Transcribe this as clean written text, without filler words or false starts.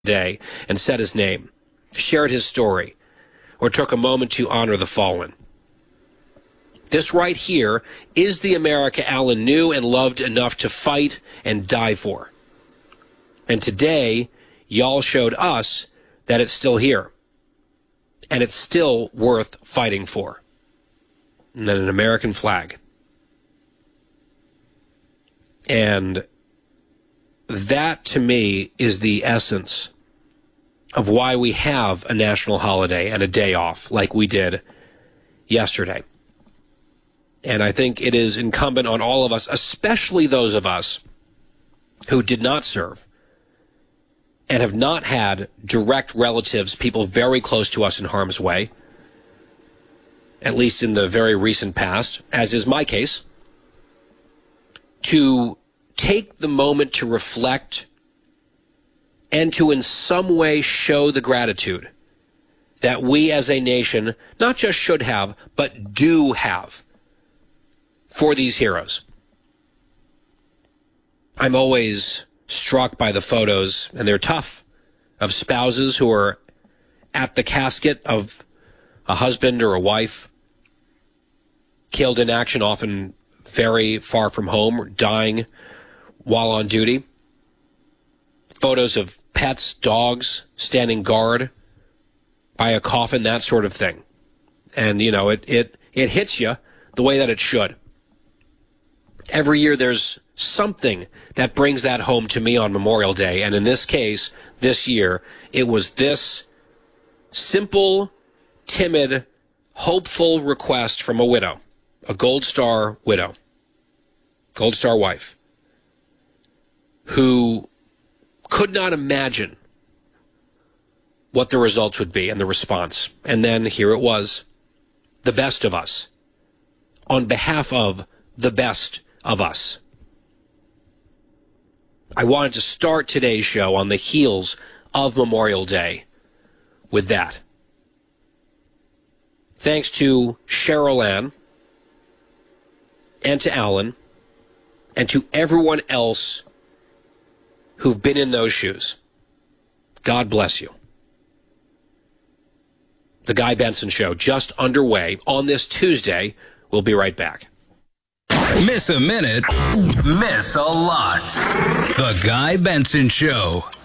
day and said his name, shared his story, or took a moment to honor the fallen. This right here is the America Allen knew and loved enough to fight and die for. And today, y'all showed us that it's still here. And it's still worth fighting for. And then an American flag. And that, to me, is the essence of why we have a national holiday and a day off like we did yesterday. And I think it is incumbent on all of us, especially those of us who did not serve and have not had direct relatives, people very close to us in harm's way, at least in the very recent past, as is my case, to take the moment to reflect and to in some way show the gratitude that we as a nation not just should have, but do have for these heroes. I'm always struck by the photos, and they're tough, of spouses who are at the casket of a husband or a wife killed in action, often very far from home, or dying while on duty. Photos of pets, dogs, standing guard by a coffin, that sort of thing. And, you know, it hits you the way that it should. Every year there's something that brings that home to me on Memorial Day. And in this case, this year, it was this simple, timid, hopeful request from a widow, a Gold Star widow, Gold Star wife, who could not imagine what the results would be and the response. And then here it was, the best of us, on behalf of the best of us. I wanted to start today's show on the heels of Memorial Day with that. Thanks to Cheryl Ann and to Alan and to everyone else who've been in those shoes. God bless you. The Guy Benson Show just underway on this Tuesday. We'll be right back. Miss a minute, miss a lot. The Guy Benson Show.